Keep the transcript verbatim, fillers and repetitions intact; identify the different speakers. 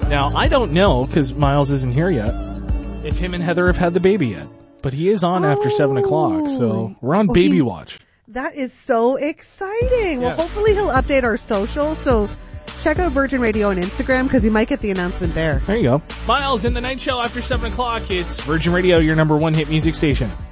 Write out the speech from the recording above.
Speaker 1: Now, I don't know, because Miles isn't here yet, if him and Heather have had the baby yet. But he is on oh. after seven o'clock, so we're on oh, baby
Speaker 2: he,
Speaker 1: watch.
Speaker 2: That is so exciting. Yeah. Well, hopefully he'll update our social, so check out Virgin Radio on Instagram, because you might get the announcement there.
Speaker 1: There you go. Miles in the night show after seven o'clock. It's Virgin Radio, your number one hit music station.